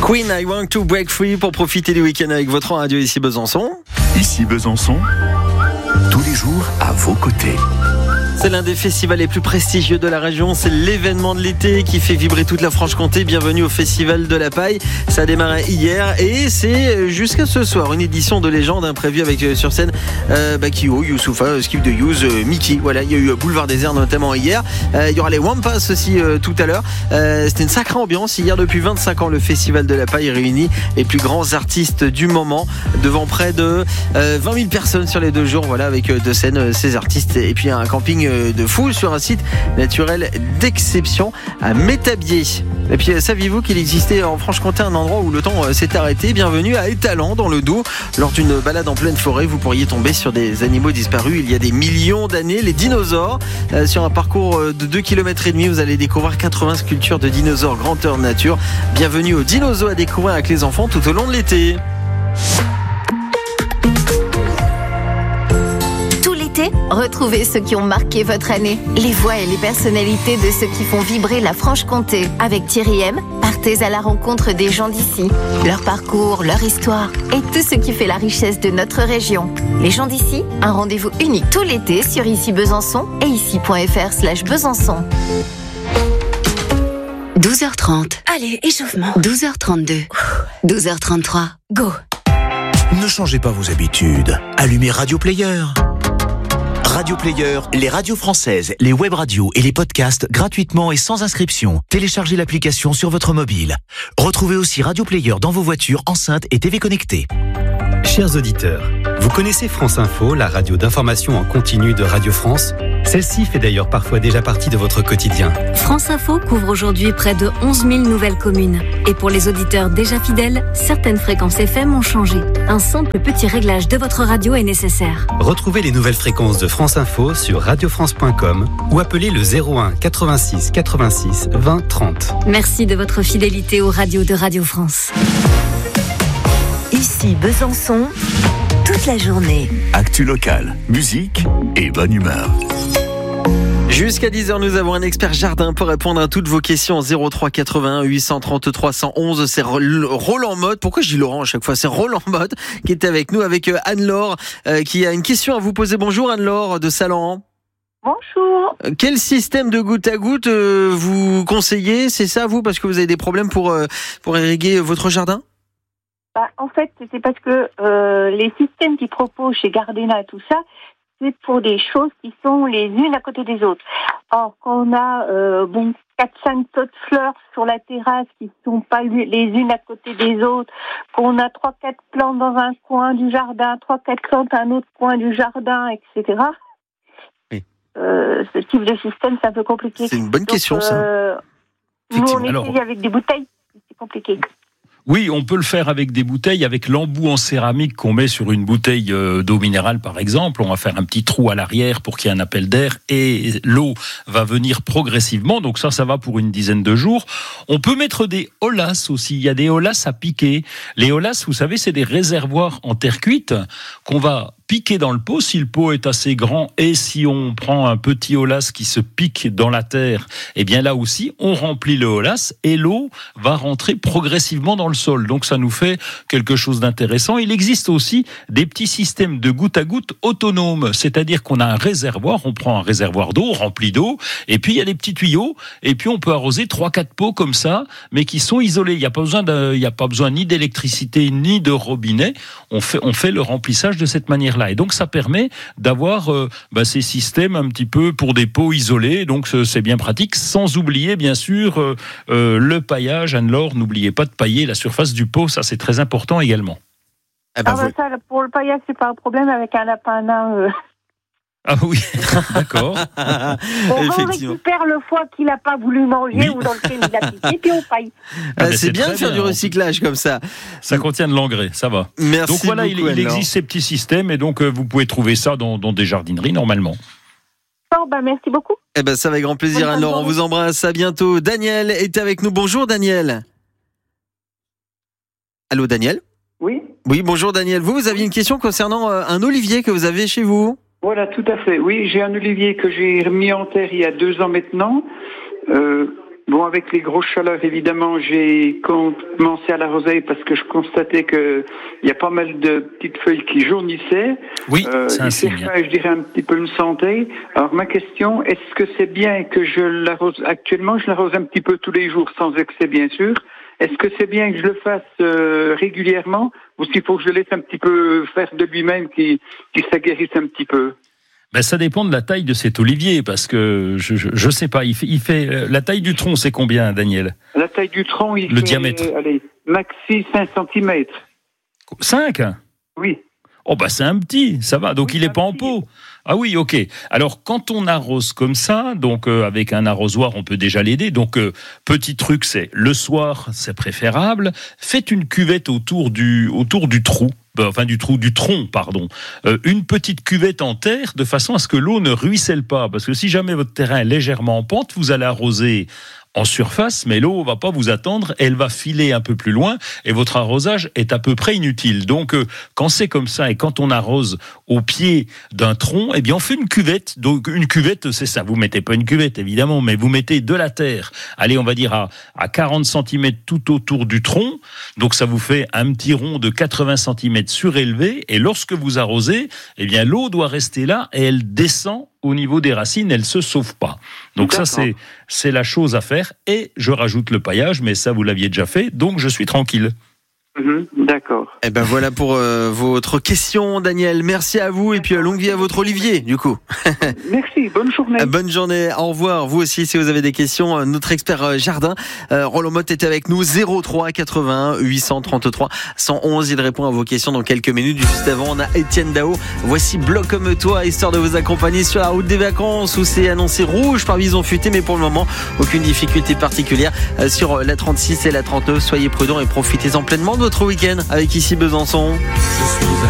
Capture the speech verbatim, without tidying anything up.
Queen, I want to break free pour profiter du week-end avec votre radio ici Besançon. Ici Besançon, tous les jours à vos côtés. C'est l'un des festivals les plus prestigieux de la région. C'est l'événement de l'été qui fait vibrer toute la Franche-Comté. Bienvenue au Festival de la Paille. Ça a démarré hier et c'est jusqu'à ce soir une édition de légende imprévue avec euh, sur scène euh, Bakio, Youssoufa, Skip de Youth, euh, Mickey. Voilà, il y a eu Boulevard Désert notamment hier. Euh, il y aura les Wampas aussi euh, tout à l'heure. Euh, c'était une sacrée ambiance. Hier, depuis vingt-cinq ans, le Festival de la Paille réunit les plus grands artistes du moment devant près de euh, vingt mille personnes sur les deux jours. Voilà, avec euh, deux scènes, euh, ces artistes et puis un camping de fou sur un site naturel d'exception à Métabier. Et puis saviez-vous qu'il existait en Franche-Comté un endroit où le temps s'est arrêté? Bienvenue à Étalans dans le Doubs. Lors d'une balade en pleine forêt, vous pourriez tomber sur des animaux disparus il y a des millions d'années, les dinosaures. Euh, sur un parcours de deux kilomètres et demi, vous allez découvrir quatre-vingts sculptures de dinosaures grandeur nature. Bienvenue aux dinosaures à découvrir avec les enfants tout au long de l'été. Retrouvez ceux qui ont marqué votre année. Les voix et les personnalités de ceux qui font vibrer la Franche-Comté. Avec Thierry M, partez à la rencontre des gens d'ici. Leur parcours, leur histoire et tout ce qui fait la richesse de notre région. Les gens d'ici, un rendez-vous unique tout l'été sur Ici Besançon et ici.fr slash Besançon. douze heures trente. Allez, échauffement. douze heures trente-deux. douze heures trente-trois. Go. Ne changez pas vos habitudes. Allumez Radio Player. Radio Player, les radios françaises, les web radios et les podcasts gratuitement et sans inscription. Téléchargez l'application sur votre mobile. Retrouvez aussi Radio Player dans vos voitures, enceintes et T V connectées. Chers auditeurs, vous connaissez France Info, la radio d'information en continu de Radio France? Celle-ci fait d'ailleurs parfois déjà partie de votre quotidien. France Info couvre aujourd'hui près de onze mille nouvelles communes. Et pour les auditeurs déjà fidèles, certaines fréquences F M ont changé. Un simple petit réglage de votre radio est nécessaire. Retrouvez les nouvelles fréquences de France Info sur radio france point com ou appelez le zéro un quatre-vingt-six quatre-vingt-six vingt trente. Merci de votre fidélité aux radios de Radio France. Ici Besançon, toute la journée. Actu locale, musique et bonne humeur. Jusqu'à dix heures, nous avons un expert jardin pour répondre à toutes vos questions. Zéro trois quatre-vingt-un huit cent trente-trois cent onze. C'est Roland Motte. Pourquoi je dis Laurent à chaque fois? C'est Roland Motte qui est avec nous, avec Anne-Laure, euh, qui a une question à vous poser. Bonjour Anne-Laure de Salan. Bonjour. Quel système de goutte à goutte euh, vous conseillez? C'est ça, vous, parce que vous avez des problèmes pour, euh, pour irriguer votre jardin? Bah, en fait, c'est parce que euh, les systèmes qu'ils proposent chez Gardena et tout ça, c'est pour des choses qui sont les unes à côté des autres. Or, quand on a euh, bon, quatre cinq pots de fleurs sur la terrasse qui ne sont pas les unes à côté des autres, qu'on a trois quatre plantes dans un coin du jardin, trois quatre plantes à un autre coin du jardin, et cetera. Oui. Euh, ce type de système, c'est un peu compliqué. C'est une bonne Donc, question, ça. Euh, nous, on Alors... essaye avec des bouteilles, c'est compliqué. Oui, on peut le faire avec des bouteilles, avec l'embout en céramique qu'on met sur une bouteille d'eau minérale, par exemple. On va faire un petit trou à l'arrière pour qu'il y ait un appel d'air et l'eau va venir progressivement. Donc ça, ça va pour une dizaine de jours. On peut mettre des holas aussi. Il y a des holas à piquer. Les holas, vous savez, c'est des réservoirs en terre cuite qu'on va piquer dans le pot si le pot est assez grand et si on prend un petit holas qui se pique dans la terre, eh bien là aussi on remplit le holas et l'eau va rentrer progressivement dans le sol. Donc ça nous fait quelque chose d'intéressant. Il existe aussi des petits systèmes de goutte à goutte autonomes, c'est-à-dire qu'on a un réservoir, on prend un réservoir d'eau rempli d'eau et puis il y a des petits tuyaux et puis on peut arroser trois quatre pots comme ça, mais qui sont isolés. Il n'y a pas besoin de, il n'y a pas besoin ni d'électricité ni de robinet. On fait, on fait le remplissage de cette manière-là. Et donc ça permet d'avoir euh, bah, ces systèmes un petit peu pour des pots isolés, donc c'est bien pratique, sans oublier bien sûr euh, euh, le paillage. Anne-Laure, n'oubliez pas de pailler la surface du pot, ça c'est très important également. Ah ben, ah bah ça, pour le paillage, c'est pas un problème avec un lapin nain. Euh... Ah oui, d'accord. On récupère le foie qu'il n'a pas voulu manger oui. ou dans lequel il a piqué, puis on paille. Ah, c'est, c'est bien de faire bien, du recyclage comme ça. Ça contient de l'engrais, ça va. Merci donc voilà, beaucoup, il, il existe ces petits systèmes et donc euh, vous pouvez trouver ça dans, dans des jardineries normalement. Bon, ben, merci beaucoup. Eh ben, ça avec grand plaisir, Anne-Laure. On vous embrasse, à bientôt. Daniel est avec nous. Bonjour Daniel. Allô Daniel? Oui. Oui, bonjour Daniel. Vous, vous aviez une question concernant euh, un olivier que vous avez chez vous? Voilà, tout à fait. Oui, j'ai un olivier que j'ai remis en terre il y a deux ans maintenant. Euh, Bon, avec les grosses chaleurs, évidemment, j'ai commencé à l'arroser parce que je constatais que il y a pas mal de petites feuilles qui jaunnissaient. Oui, euh, c'est un signe. Certains, je dirais, un petit peu me sentaient. Alors, ma question, est-ce que c'est bien que je l'arrose actuellement? Je l'arrose un petit peu tous les jours, sans excès, bien sûr. Est-ce que c'est bien que je le fasse euh, régulièrement ou s'il faut que je le laisse un petit peu faire de lui-même, qu'il qui s'aguerrisse un petit peu? Ben, ça dépend de la taille de cet olivier, parce que je, je, je sais pas, il fait, il fait, la taille du tronc, c'est combien, Daniel? La taille du tronc, il Le fait, diamètre. Allez, maxi cinq centimètres. cinq? Oui. Oh, bah, c'est un petit, ça va, donc oui, il est pas en pot. Ah oui, ok. Alors, quand on arrose comme ça, donc euh, avec un arrosoir, on peut déjà l'aider. Donc, euh, petit truc, c'est le soir, c'est préférable. Faites une cuvette autour du, autour du trou. Enfin du trou, du tronc, pardon. Euh, une petite cuvette en terre, de façon à ce que l'eau ne ruisselle pas. Parce que si jamais votre terrain est légèrement en pente, vous allez arroser en surface, mais l'eau va pas vous attendre, elle va filer un peu plus loin et votre arrosage est à peu près inutile. Donc, euh, quand c'est comme ça et quand on arrose au pied d'un tronc, eh bien, on fait une cuvette. Donc, une cuvette, c'est ça. Vous mettez pas une cuvette, évidemment, mais vous mettez de la terre. Allez, on va dire à, à quarante centimètres tout autour du tronc. Donc, ça vous fait un petit rond de quatre-vingts centimètres surélevé. Et lorsque vous arrosez, eh bien, l'eau doit rester là et elle descend au niveau des racines, elle se sauve pas. Donc D'accord. ça, c'est, c'est la chose à faire. Et je rajoute le paillage, mais ça, vous l'aviez déjà fait, donc je suis tranquille. Mmh, d'accord. Et ben voilà pour euh, votre question, Daniel. Merci à vous et puis euh, longue vie à votre Olivier, du coup. Merci, bonne journée. Bonne journée, au revoir. Vous aussi, si vous avez des questions, notre expert euh, jardin, euh, Roland Motte était avec nous, zéro trois quatre-vingt-un huit cent trente-trois cent onze. Il répond à vos questions dans quelques minutes. Juste avant, on a Étienne Dao. Voici Bloc comme toi, histoire de vous accompagner sur la route des vacances où c'est annoncé rouge par bison futé, mais pour le moment, aucune difficulté particulière euh, sur la trente-six et la trente-neuf. Soyez prudents et profitez-en pleinement de votre week-end avec ici Besançon.